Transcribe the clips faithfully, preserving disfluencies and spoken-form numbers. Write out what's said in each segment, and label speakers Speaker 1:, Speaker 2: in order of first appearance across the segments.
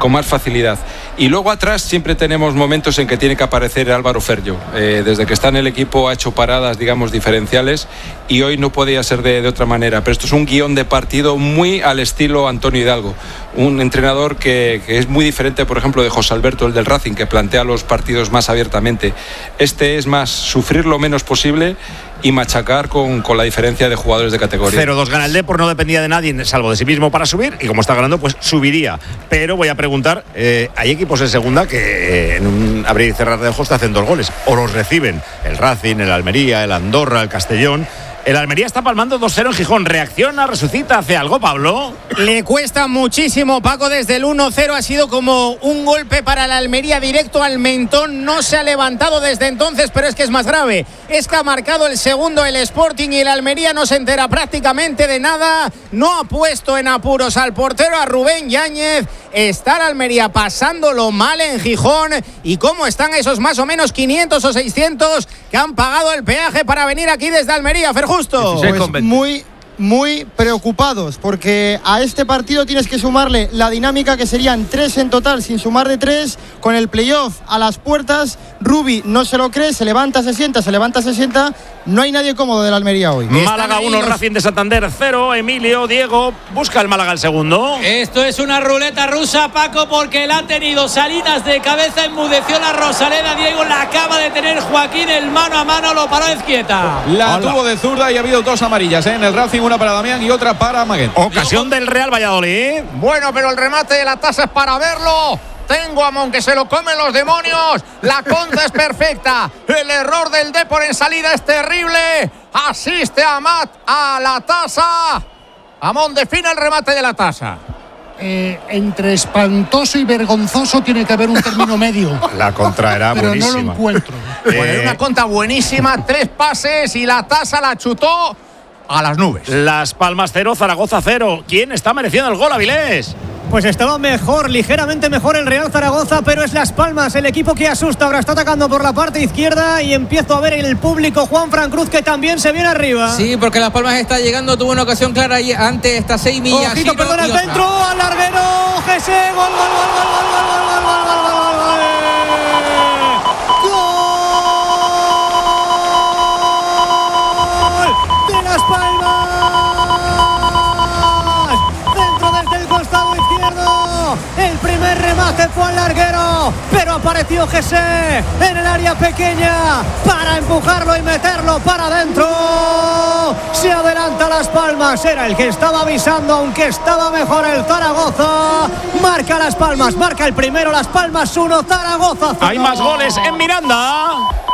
Speaker 1: con más facilidad. Y luego atrás siempre tenemos momentos en que tiene que aparecer Álvaro Ferllo. Eh, desde que está en el equipo ha hecho paradas, digamos, diferenciales, y hoy no podía ser de, de otra manera. Pero esto es un guión de partido muy al estilo Antonio Hidalgo, un entrenador que, que es muy diferente, por ejemplo, de José Alberto, el del Racing, que plantea los partidos más abiertamente. Este es más sufrir lo menos posible y machacar con, con la diferencia de jugadores de categoría.
Speaker 2: cero dos gana el Depor, no dependía de nadie salvo de sí mismo para subir, y como está ganando pues subiría. Pero voy a preguntar, eh, hay equipos en segunda que eh, en un abrir y cerrar de ojos te hacen dos goles o los reciben, el Racing, el Almería, el Andorra, el Castellón. El Almería está palmando dos cero en Gijón. ¿Reacciona, resucita, hace algo, Pablo?
Speaker 3: Le cuesta muchísimo, Paco. Desde el uno cero ha sido como un golpe para el Almería directo al mentón. No se ha levantado desde entonces, pero es que es más grave. Es que ha marcado el segundo el Sporting y el Almería no se entera prácticamente de nada. No ha puesto en apuros al portero, a Rubén Yáñez. Está el Almería pasándolo mal en Gijón. ¿Y cómo están esos más o menos quinientos o seiscientos que han pagado el peaje para venir aquí desde Almería, Fer Justo?
Speaker 4: Pues muy, muy preocupados, porque a este partido tienes que sumarle la dinámica, que serían tres en total, sin sumar de tres, con el playoff a las puertas. Rubi no se lo cree, se levanta, se sienta, se levanta, se sienta. No hay nadie cómodo del Almería hoy.
Speaker 2: Málaga uno, los... Racing de Santander cero. Emilio, Diego, busca el Málaga el segundo.
Speaker 5: Esto es una ruleta rusa, Paco, porque la ha tenido Salinas de cabeza, enmudeció la Rosaleda. Diego la acaba de tener Joaquín, el mano a mano lo paró Izquieta.
Speaker 6: La Hola. tuvo de zurda y ha habido dos amarillas, ¿eh? En el Racing, una para Damián y otra para Maguén.
Speaker 2: Ocasión del Real Valladolid.
Speaker 7: Bueno, pero el remate de la Tasa es para verlo. Tengo a Mon, que se lo comen los demonios. La contra es perfecta. El error del Depor en salida es terrible. Asiste a Amat a la Tasa. Amón define el remate de la Tasa.
Speaker 8: Eh, entre espantoso y vergonzoso tiene que haber un término medio.
Speaker 2: La contra era
Speaker 8: pero
Speaker 2: buenísima.
Speaker 8: No lo encuentro.
Speaker 7: Eh... Bueno, era una contra buenísima. Tres pases y la Tasa la chutó a las nubes.
Speaker 2: Las Palmas cero, Zaragoza cero. ¿Quién está mereciendo el gol, Avilés?
Speaker 9: Pues estaba mejor, ligeramente mejor el Real Zaragoza, pero es Las Palmas el equipo que asusta. Ahora está atacando por la parte izquierda y empiezo a ver el público Juanfran Cruz, que también se viene arriba.
Speaker 5: Sí, porque Las Palmas está llegando, tuvo una ocasión clara ahí ante estas seis millas.
Speaker 9: Ojito, perdón, al centro, al larguero, Gese, gol, gol, gol, gol, gol, gol, gol, gol, gol, gol, gol, gol, gol. El primer remate fue al larguero, pero apareció Gese en el área pequeña para empujarlo y meterlo para adentro. Se adelanta Las Palmas, era el que estaba avisando, aunque estaba mejor el Zaragoza. Marca Las Palmas, marca el primero Las Palmas uno, Zaragoza cero.
Speaker 2: Hay más goles en Miranda.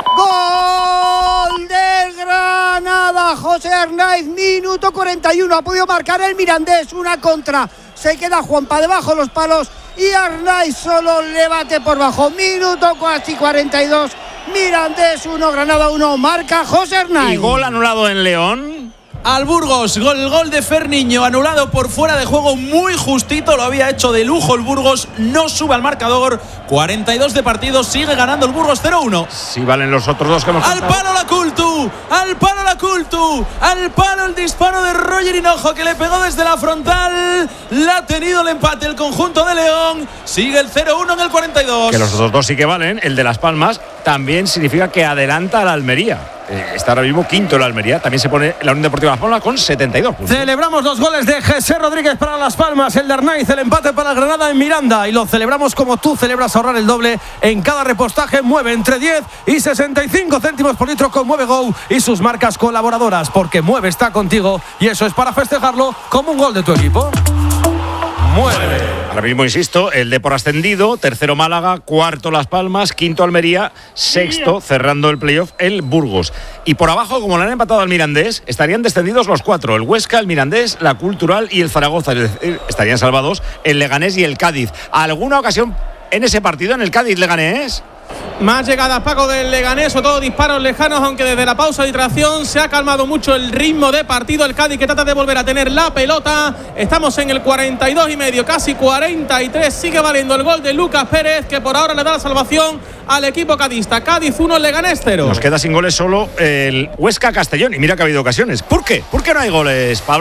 Speaker 3: Gol de Granada, José Arnaiz, minuto cuarenta y uno, ha podido marcar el Mirandés, una contra. Se queda Juanpa debajo de los palos y Arnaiz solo le bate por bajo. Minuto casi cuarenta y dos. Mirandés uno, Granada uno. Marca José Arnaiz.
Speaker 2: ¿Y gol anulado en León?
Speaker 5: Al Burgos, gol, gol de Ferniño, anulado por fuera de juego, muy justito, lo había hecho de lujo el Burgos, no sube al marcador, cuarenta y dos de partido, sigue ganando el Burgos cero uno.
Speaker 2: Sí, valen los otros dos que hemos
Speaker 5: Al palo la Cultu, al palo la Cultu, al palo el disparo de Roger Hinojo, que le pegó desde la frontal, la ha tenido el empate el conjunto de León, sigue el cero uno en el cuarenta y dos.
Speaker 2: Que los otros dos sí que valen, el de Las Palmas también significa que adelanta a la Almería. Eh, está ahora mismo quinto en la Almería. También se pone la Unión Deportiva Las Palmas con setenta y dos puntos.
Speaker 10: Celebramos los goles de José Rodríguez para Las Palmas, el de Arnaiz, el empate para Granada en Miranda, y lo celebramos como tú celebras ahorrar el doble en cada repostaje. Mueve entre diez y sesenta y cinco céntimos por litro con Mueve Go y sus marcas colaboradoras, porque Mueve está contigo y eso es para festejarlo como un gol de tu equipo. Mueve.
Speaker 2: Ahora mismo, insisto, el Depor ascendido, tercero Málaga, cuarto Las Palmas, quinto Almería, sexto, cerrando el playoff, el Burgos. Y por abajo, como le han empatado al Mirandés, estarían descendidos los cuatro, el Huesca, el Mirandés, la Cultural y el Zaragoza. Es decir, estarían salvados el Leganés y el Cádiz. ¿Alguna ocasión en ese partido, en el Cádiz-Leganés?
Speaker 9: Más llegadas, Paco, del Leganés, o todo disparos lejanos, aunque desde la pausa de tracción se ha calmado mucho el ritmo de partido. El Cádiz, que trata de volver a tener la pelota. Estamos en el cuarenta y dos y medio, casi cuarenta y tres. Sigue valiendo el gol de Lucas Pérez, que por ahora le da la salvación al equipo cadista. Cádiz uno, Leganés cero.
Speaker 2: Nos queda sin goles solo el Huesca Castellón, y mira que ha habido ocasiones. ¿Por qué? ¿Por qué no hay goles, Pablo?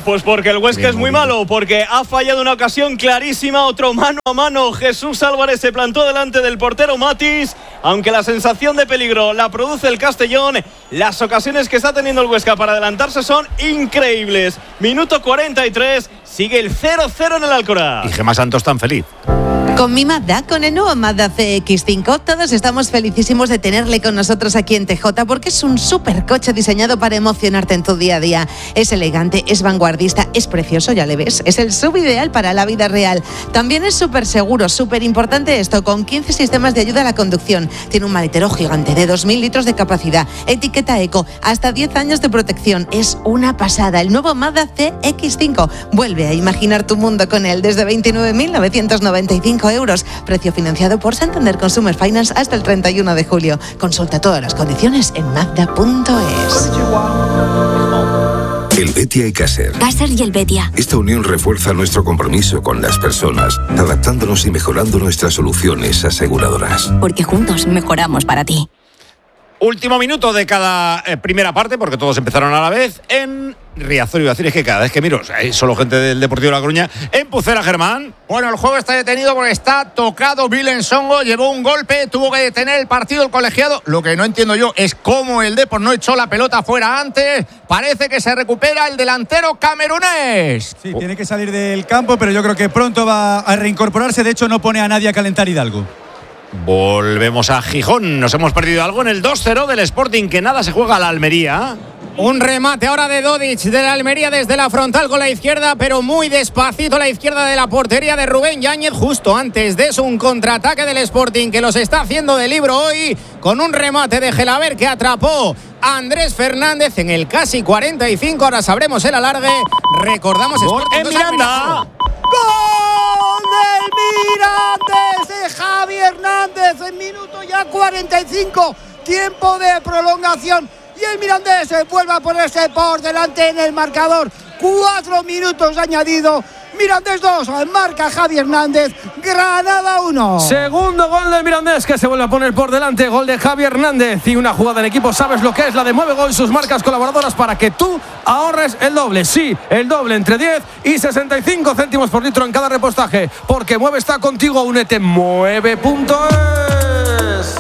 Speaker 11: Pues porque el Huesca es muy malo, porque ha fallado una ocasión clarísima, otro mano a mano. Jesús Álvarez se plantó delante del portero Matis, aunque la sensación de peligro la produce el Castellón. Las ocasiones que está teniendo el Huesca para adelantarse son increíbles. Minuto cuarenta y tres, sigue el cero cero en el Alcoraz.
Speaker 2: Y Gemma Santos tan feliz.
Speaker 12: Con mi Mazda, con el nuevo Mazda C X cinco, todos estamos felicísimos de tenerle con nosotros aquí en T J, porque es un supercoche diseñado para emocionarte en tu día a día. Es elegante, es vanguardista, es precioso, ya le ves. Es el sub ideal para la vida real. También es súper seguro, súper importante esto, con quince sistemas de ayuda a la conducción. Tiene un maletero gigante de dos mil litros de capacidad, etiqueta eco, hasta diez años de protección. Es una pasada. El nuevo Mazda C X cinco. Vuelve a imaginar tu mundo con él desde veintinueve mil novecientos noventa y cinco euros. Precio financiado por Santander Consumer Finance hasta el treinta y uno de julio. Consulta todas las condiciones en mazda punto es.
Speaker 13: El Betia y Caser.
Speaker 14: Caser y el Betia.
Speaker 13: Esta unión refuerza nuestro compromiso con las personas, adaptándonos y mejorando nuestras soluciones aseguradoras.
Speaker 14: Porque juntos mejoramos para ti.
Speaker 2: Último minuto de cada eh, primera parte, porque todos empezaron a la vez en Riazor. Iba a decir, es que cada vez que miro, o sea, hay solo gente del Deportivo de La Coruña. En Pucela, Germán.
Speaker 7: Bueno, el juego está detenido porque está tocado. Vilen Songo llevó un golpe, tuvo que detener el partido el colegiado. Lo que no entiendo yo es cómo el Depor no echó la pelota fuera antes. Parece que se recupera el delantero camerunés.
Speaker 15: Sí, tiene que salir del campo, pero yo creo que pronto va a reincorporarse. De hecho, no pone a nadie a calentar Hidalgo.
Speaker 2: Volvemos a Gijón. Nos hemos perdido algo en el dos cero del Sporting, que nada se juega a la Almería.
Speaker 3: Un remate ahora de Dodic de la Almería desde la frontal con la izquierda, pero muy despacito a la izquierda de la portería de Rubén Yáñez. Justo antes de eso, un contraataque del Sporting que los está haciendo de libro hoy, con un remate de Gelaber que atrapó a Andrés Fernández en el casi cuarenta y cinco. Ahora sabremos el alargue. Recordamos Sporting
Speaker 2: en Miranda.
Speaker 9: ¡Gol del Mirandés de Javi Hernández en minuto ya cuarenta y cinco! Tiempo de prolongación. Y el Mirandés se vuelve a ponerse por delante en el marcador. Cuatro minutos añadido. Mirandés dos, marca Javi Hernández. Granada uno.
Speaker 10: Segundo gol del Mirandés, que se vuelve a poner por delante. Gol de Javi Hernández. Y una jugada del equipo, ¿sabes lo que es? La de Mueve Gol, sus marcas colaboradoras para que tú ahorres el doble. Sí, el doble entre diez y sesenta y cinco céntimos por litro en cada repostaje. Porque Mueve está contigo. Únete. Mueve punto es.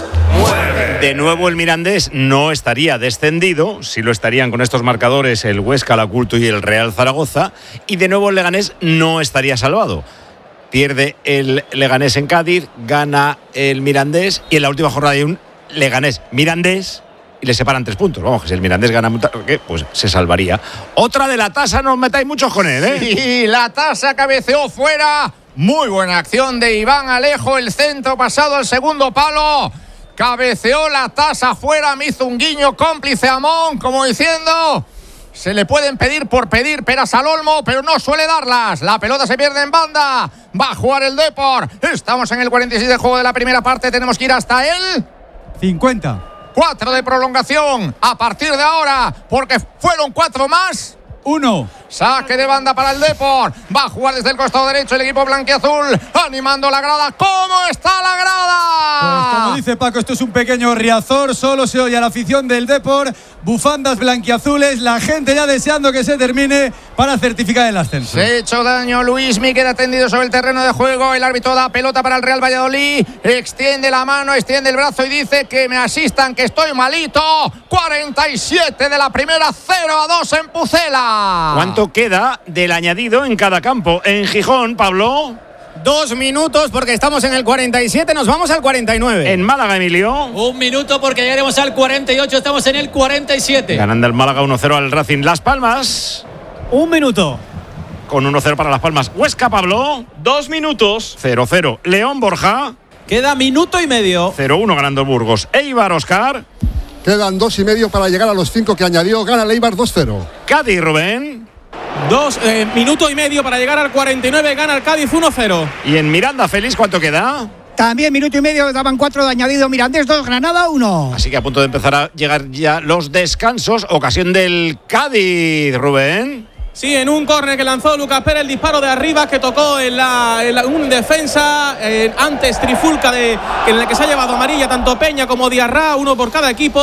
Speaker 2: De nuevo el Mirandés no estaría descendido, si lo estarían con estos marcadores el Huesca, la Culto y el Real Zaragoza, y de nuevo el Leganés no estaría salvado. Pierde el Leganés en Cádiz, gana el Mirandés, y en la última jornada hay un Leganés-Mirandés y le separan tres puntos. Vamos, que si el Mirandés gana, ¿qué? Pues se salvaría. Otra de la tasa, no os metáis muchos con él, ¿eh?
Speaker 7: Sí, la tasa cabeceó fuera. Muy buena acción de Iván Alejo, el centro pasado al segundo palo. Cabeceó la tasa fuera, me hizo un guiño cómplice a Mon, como diciendo, se le pueden pedir por pedir peras al olmo, pero no suele darlas. La pelota se pierde en banda, va a jugar el Depor. Estamos en el cuarenta y seis del juego de la primera parte, tenemos que ir hasta el
Speaker 15: cincuenta.
Speaker 7: Cuatro de prolongación a partir de ahora, porque fueron cuatro más.
Speaker 15: Uno.
Speaker 7: Saque de banda para el Depor. Va a jugar desde el costado derecho el equipo blanquiazul, animando la grada. ¿Cómo está la grada?
Speaker 15: Pues como dice Paco, esto es un pequeño Riazor. Solo se oye a la afición del Depor, bufandas blanquiazules, la gente ya deseando que se termine para certificar el ascenso.
Speaker 7: Se ha hecho daño Luismi, queda tendido sobre el terreno de juego. El árbitro da pelota para el Real Valladolid. Extiende la mano, extiende el brazo y dice que me asistan, que estoy malito. cuarenta y siete de la primera, cero a dos en Pucela.
Speaker 2: ¿Cuánto queda del añadido en cada campo? En Gijón, Pablo.
Speaker 3: Dos minutos porque estamos en el cuarenta y siete, nos vamos al cuarenta y nueve.
Speaker 2: En Málaga, Emilio.
Speaker 16: Un minuto porque llegaremos al cuarenta y ocho, estamos en el cuarenta y siete.
Speaker 2: Ganando el Málaga uno cero al Racing Las Palmas.
Speaker 10: Un minuto.
Speaker 2: Con uno cero para Las Palmas. Huesca, Pablo.
Speaker 11: Dos minutos.
Speaker 2: cero cero. León, Borja.
Speaker 5: Queda minuto y medio.
Speaker 2: cero uno ganando Burgos. Eibar, Oscar.
Speaker 17: Quedan dos y medio para llegar a los cinco que añadió. Gana el Eibar dos cero.
Speaker 2: Cádiz, Rubén.
Speaker 5: Dos, eh, minuto y medio para llegar al cuarenta y nueve, gana el Cádiz uno cero.
Speaker 2: Y en Miranda, Félix, ¿cuánto queda?
Speaker 9: También minuto y medio, daban cuatro de añadido. Mirandés dos, Granada uno.
Speaker 2: Así que a punto de empezar a llegar ya los descansos. Ocasión del Cádiz, Rubén.
Speaker 5: Sí, en un córner que lanzó Lucas Pérez, el disparo de arriba que tocó en, la, en la, un defensa, eh, antes Trifulca, de, en el que se ha llevado amarilla tanto Peña como Diarra, uno por cada equipo.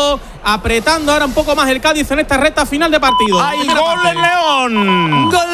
Speaker 10: apretando ahora un poco más el Cádiz en esta recta final de partido.
Speaker 2: ¡Hay gol en León!
Speaker 5: ¡Gol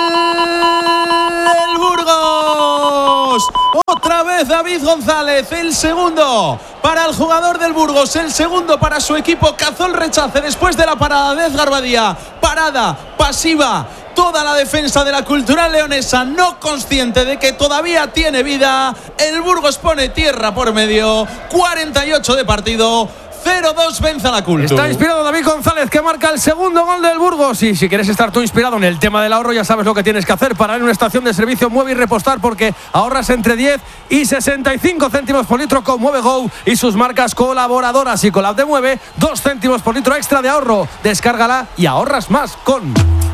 Speaker 5: del Burgos! Otra vez David González, el segundo para el jugador del Burgos, el segundo para su equipo. Cazó el rechace después de la parada de Edgar Badía. Parada pasiva. Toda la defensa de la Cultural leonesa, no consciente de que todavía tiene vida. El Burgos pone tierra por medio. cuarenta y ocho de partido. cero dos vence a la Cultu.
Speaker 10: Está inspirado David González, que marca el segundo gol del Burgos. Y si quieres estar tú inspirado en el tema del ahorro, ya sabes lo que tienes que hacer. Parar en una estación de servicio Mueve y repostar, porque ahorras entre diez y sesenta y cinco céntimos por litro con Mueve Go y sus marcas colaboradoras. Y con la app de Mueve, dos céntimos por litro extra de ahorro. Descárgala y ahorras más con...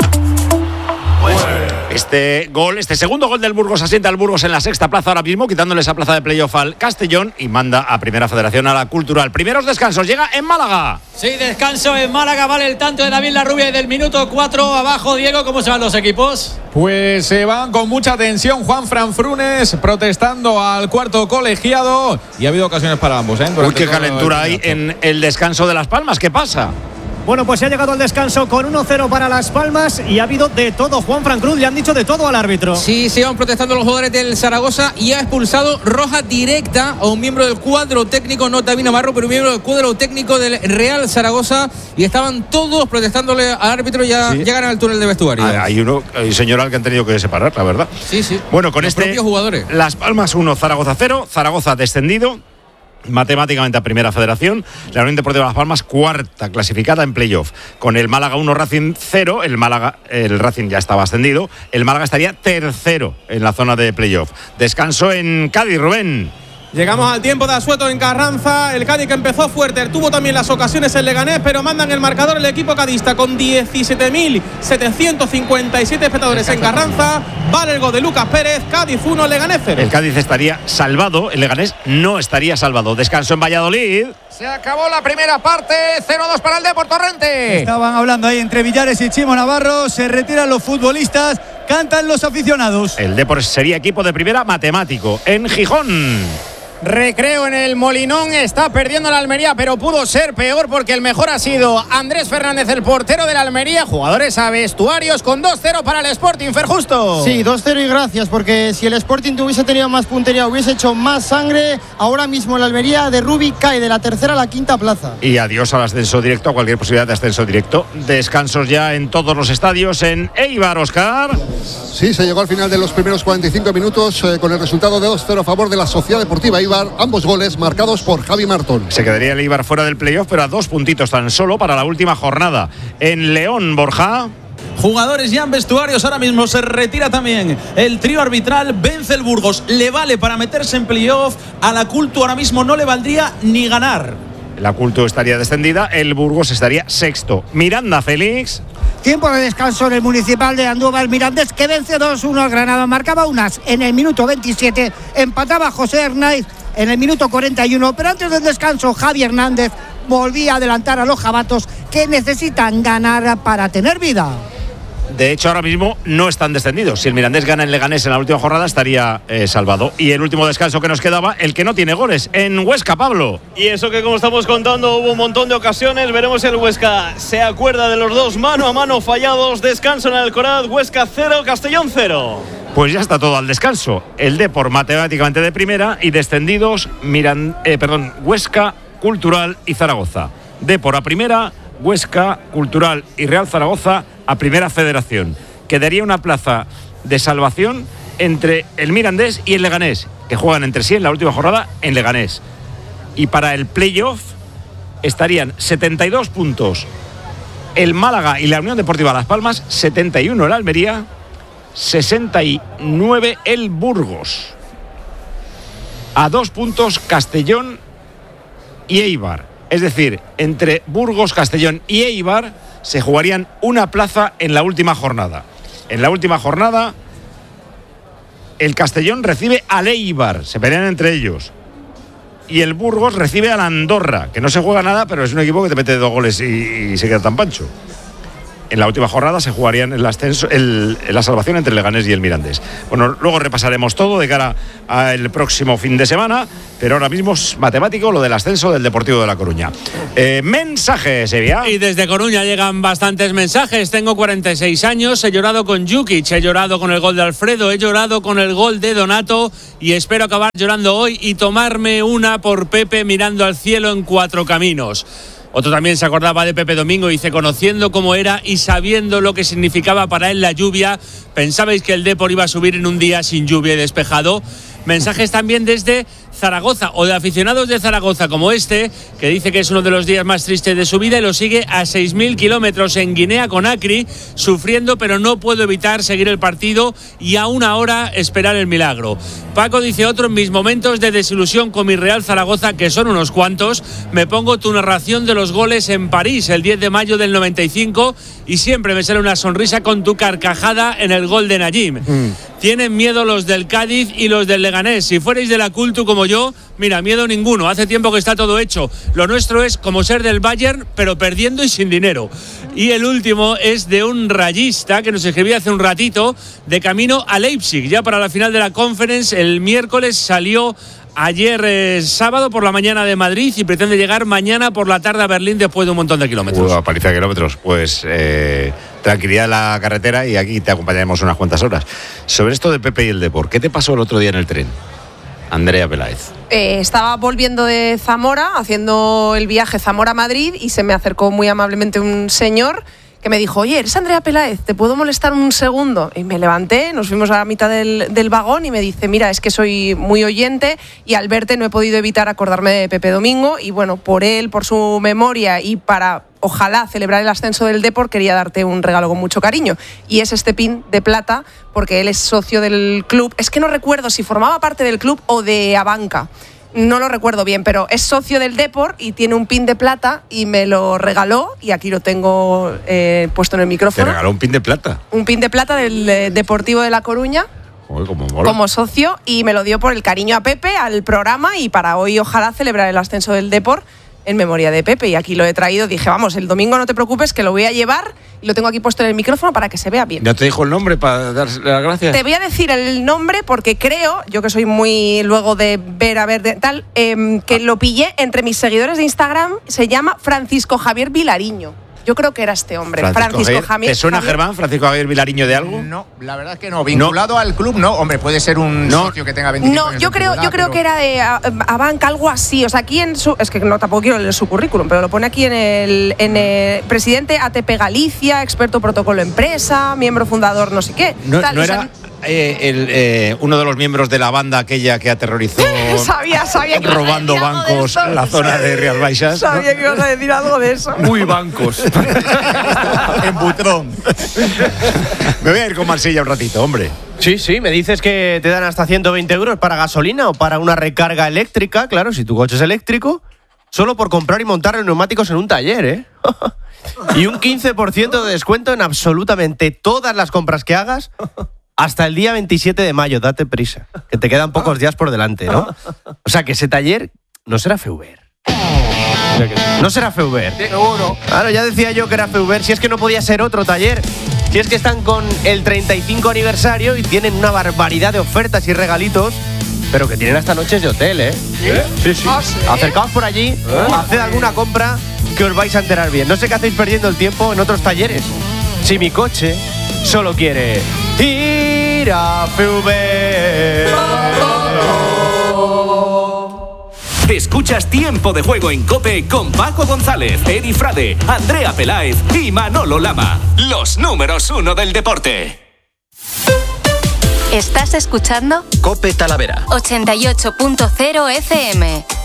Speaker 2: Este gol, este segundo gol del Burgos asienta al Burgos en la sexta plaza ahora mismo, quitándole esa plaza de playoff al Castellón y manda a Primera Federación a la Cultural. Primeros descansos, llega en Málaga.
Speaker 16: Sí, descanso en Málaga, vale el tanto de David Larrubia y del minuto cuatro abajo. Diego, ¿cómo se van los equipos?
Speaker 6: Pues se van con mucha tensión. Juan Fran Frunes protestando al cuarto colegiado y ha habido ocasiones para ambos, ¿eh?
Speaker 2: Uy, qué calentura hay en el descanso de Las Palmas. ¿Qué pasa?
Speaker 9: Bueno, pues se ha llegado al descanso con uno cero para Las Palmas y ha habido de todo. Juan Fran Cruz le han dicho de todo al árbitro.
Speaker 18: Sí, se iban protestando los jugadores del Zaragoza y ha expulsado roja directa a un miembro del cuadro técnico, no David Navarro, pero un miembro del cuadro técnico del Real Zaragoza, y estaban todos protestándole al árbitro. Ya
Speaker 2: Sí.
Speaker 18: llegan al túnel de vestuario.
Speaker 2: Ah, hay uno, hay señor al que han tenido que separar, la verdad.
Speaker 18: Sí, sí.
Speaker 2: Bueno, con
Speaker 18: Los
Speaker 2: este
Speaker 18: propios jugadores.
Speaker 2: Las Palmas uno, Zaragoza cero, Zaragoza descendido matemáticamente a Primera Federación. La Unión Deportiva Las Palmas cuarta clasificada en playoff. Con el Málaga uno, Racing cero, el Málaga, el Racing ya estaba ascendido, el Málaga estaría tercero en la zona de playoff. Descanso en Cádiz, Rubén.
Speaker 10: Llegamos al tiempo de asueto en Carranza. El Cádiz, que empezó fuerte, tuvo también las ocasiones en Leganés, pero mandan el marcador el equipo cadista con diecisiete mil setecientos cincuenta y siete espectadores en Carranza. Vale el gol de Lucas Pérez. Cádiz uno, Leganés cero.
Speaker 2: El Cádiz estaría salvado, el Leganés no estaría salvado. Descanso en Valladolid.
Speaker 7: Se acabó la primera parte, cero dos para el Depor Torrente.
Speaker 15: Estaban hablando ahí entre Villares y Chimo Navarro. Se retiran los futbolistas, cantan los aficionados.
Speaker 2: El Depor sería equipo de primera matemático en Gijón.
Speaker 3: Recreo en el Molinón, está perdiendo la Almería, pero pudo ser peor porque el mejor ha sido Andrés Fernández, el portero de la Almería. Jugadores a vestuarios con dos cero para el Sporting, Ferjusto.
Speaker 4: Sí, dos cero y gracias, porque si el Sporting hubiese tenido más puntería, hubiese hecho más sangre, ahora mismo la Almería de Rubi cae de la tercera a la quinta plaza.
Speaker 2: Y adiós al ascenso directo, a cualquier posibilidad de ascenso directo. Descansos ya en todos los estadios en Eibar, Oscar.
Speaker 17: Sí, se llegó al final de los primeros cuarenta y cinco minutos eh, con el resultado de dos cero a favor de la Sociedad Deportiva Eibar. Ambos goles marcados por Javi Martón.
Speaker 2: Se quedaría el Eibar fuera del playoff, pero a dos puntitos tan solo para la última jornada. En León, Borja.
Speaker 5: Jugadores ya en vestuarios, ahora mismo se retira también el trío arbitral. Vence el Burgos, le vale para meterse en playoff. A la Cultu ahora mismo no le valdría ni ganar.
Speaker 2: La Cultu estaría descendida, el Burgos estaría sexto. Miranda, Félix.
Speaker 19: Tiempo de descanso en el Municipal de Andújar. Mirandés, que vence dos uno al Granada. Marcaba unas en el minuto veintisiete, empataba José Hernández en el minuto cuarenta y uno, pero antes del descanso Javi Hernández volvía a adelantar a los jabatos, que necesitan ganar para tener vida.
Speaker 2: De hecho, ahora mismo no están descendidos. Si el Mirandés gana en Leganés en la última jornada, estaría eh, salvado. Y el último descanso que nos quedaba, el que no tiene goles, en Huesca, Pablo.
Speaker 11: Y eso que, como estamos contando, hubo un montón de ocasiones. Veremos el Huesca se acuerda de los dos mano a mano fallados. Descanso en el Alcoraz, Huesca cero, Castellón cero.
Speaker 2: Pues ya está todo al descanso. El Depor matemáticamente de primera y descendidos Miran, eh, perdón, Huesca, Cultural y Zaragoza. Depor a primera, Huesca, Cultural y Real Zaragoza a Primera Federación. Quedaría una plaza de salvación entre el Mirandés y el Leganés, que juegan entre sí en la última jornada en Leganés. Y para el playoff estarían setenta y dos puntos el Málaga y la Unión Deportiva Las Palmas, setenta y uno el Almería, sesenta y nueve el Burgos. A dos puntos Castellón y Eibar. Es decir, entre Burgos, Castellón y Eibar se jugarían una plaza en la última jornada. En la última jornada, el Castellón recibe al Eibar, se pelean entre ellos. Y el Burgos recibe al Andorra, que no se juega nada, pero es un equipo que te mete dos goles y, y se queda tan pancho. en la última jornada se jugarían el ascenso, el, la salvación entre el Leganés y el Mirandés. Bueno, luego repasaremos todo de cara al próximo fin de semana, pero ahora mismo es matemático lo del ascenso del Deportivo de La Coruña. Eh, mensaje, Sevilla.
Speaker 16: Y desde Coruña llegan bastantes mensajes. Tengo cuarenta y seis años, he llorado con Jukic, he llorado con el gol de Alfredo, he llorado con el gol de Donato y espero acabar llorando hoy y tomarme una por Pepe mirando al cielo en Cuatro Caminos. Otro también se acordaba de Pepe Domingo y dice, conociendo cómo era y sabiendo lo que significaba para él la lluvia, ¿pensabais que el Depor iba a subir en un día sin lluvia y despejado? Mensajes también desde Zaragoza o de aficionados de Zaragoza como este, que dice que es uno de los días más tristes de su vida y lo sigue a seis mil kilómetros en Guinea Conakry, sufriendo, pero no puedo evitar seguir el partido y a una hora esperar el milagro. Paco dice, otro en mis momentos de desilusión con mi Real Zaragoza, que son unos cuantos, me pongo tu narración de los goles en París el diez de mayo del noventa y cinco y siempre me sale una sonrisa con tu carcajada en el gol de Najim. Mm. Tienen miedo los del Cádiz y los del Leganés. Si fuerais de la Cultu como yo, mira, miedo ninguno. Hace tiempo que está todo hecho. Lo nuestro es como ser del Bayern, pero perdiendo y sin dinero. Y el último es de un rayista que nos escribía hace un ratito, de camino a Leipzig. Ya para la final de la Conference, el miércoles salió ayer eh, sábado por la mañana de Madrid y pretende llegar mañana por la tarde a Berlín después de un montón de kilómetros.
Speaker 2: Una paliza de kilómetros. Pues eh, tranquilidad en la carretera y aquí te acompañaremos unas cuantas horas. Sobre esto de Pepe y el Depor, ¿qué te pasó el otro día en el tren? Andrea Peláez.
Speaker 20: Eh, estaba volviendo de Zamora, haciendo el viaje Zamora-Madrid y se me acercó muy amablemente un señor que me dijo, oye, eres Andrea Peláez, ¿te puedo molestar un segundo? Y me levanté, nos fuimos a la mitad del, del vagón y me dice, mira, es que soy muy oyente y al verte no he podido evitar acordarme de Pepe Domingo y bueno, por él, por su memoria y para, ojalá, celebrar el ascenso del Depor, quería darte un regalo con mucho cariño. Y es este pin de plata, porque él es socio del club. Es que no recuerdo si formaba parte del club o de Abanca. No lo recuerdo bien, pero es socio del Depor y tiene un pin de plata y me lo regaló y aquí lo tengo eh, puesto en el micrófono.
Speaker 2: ¿Te regaló un pin de plata?
Speaker 20: Un pin de plata del eh, Deportivo de La Coruña.
Speaker 2: Joder, como mola.
Speaker 20: Como socio y me lo dio por el cariño a Pepe, al programa y para hoy ojalá celebrar el ascenso del Depor en memoria de Pepe y aquí lo he traído. Dije, vamos, el domingo no te preocupes que lo voy a llevar y lo tengo aquí puesto en el micrófono para que se vea bien.
Speaker 2: ¿Ya te dijo el nombre para darle las gracias?
Speaker 20: Te voy a decir el nombre porque creo, yo que soy muy luego de ver a ver de tal, eh, que lo pillé entre mis seguidores de Instagram, se llama Francisco Javier Vilariño. Yo creo que era este hombre,
Speaker 2: Francisco,
Speaker 20: Francisco
Speaker 2: Javier. ¿Te suena,
Speaker 20: Javier?
Speaker 2: Germán, Francisco Javier Vilariño de algo?
Speaker 7: No, la verdad es que no. Vinculado no. al club, no. Hombre, puede ser un no. socio que tenga veinticinco
Speaker 20: No,
Speaker 7: años
Speaker 20: yo creo, yo creo
Speaker 7: pero...
Speaker 20: que era de Abanca, algo así. O sea, aquí en su... Es que no, tampoco quiero leer su currículum, pero lo pone aquí en el, en el presidente A T P Galicia, experto protocolo empresa, miembro fundador no sé qué.
Speaker 2: No,
Speaker 20: tal,
Speaker 2: no
Speaker 20: o sea,
Speaker 2: era... Eh, el, eh, uno de los miembros de la banda aquella que aterrorizó
Speaker 20: sabía, sabía que
Speaker 2: robando bancos en la zona de Rías Baixas.
Speaker 20: Sabía ¿no? que ibas a decir algo de eso.
Speaker 2: Muy bancos. En Butrón. Me voy a ir con Marsella un ratito, hombre.
Speaker 21: Sí, sí, me dices que te dan hasta ciento veinte euros para gasolina o para una recarga eléctrica, claro, si tu coche es eléctrico, solo por comprar y montar los neumáticos en un taller, ¿eh? Y un quince por ciento de descuento en absolutamente todas las compras que hagas hasta el día veintisiete de mayo, date prisa, que te quedan pocos días por delante, ¿no? O sea, que ese taller no será Feuber. No será Feuber.
Speaker 7: Seguro.
Speaker 21: Claro, ya decía yo que era Feuber, si es que no podía ser otro taller. Si es que están con el treinta y cinco aniversario y tienen una barbaridad de ofertas y regalitos, pero que tienen hasta noches de hotel, ¿eh?
Speaker 7: ¿Eh?
Speaker 21: Sí, sí.
Speaker 7: ¿Ah, sí?
Speaker 21: Acercaos por allí, ¿Eh? haced alguna compra que os vais a enterar bien. No sé qué hacéis perdiendo el tiempo en otros talleres. Si mi coche solo quiere ir a Feuber.
Speaker 22: Escuchas Tiempo de Juego en COPE con Paco González, Eri Frade, Andrea Peláez y Manolo Lama. Los números uno del deporte.
Speaker 23: ¿Estás escuchando?
Speaker 22: COPE Talavera
Speaker 23: ochenta y ocho punto cero F M.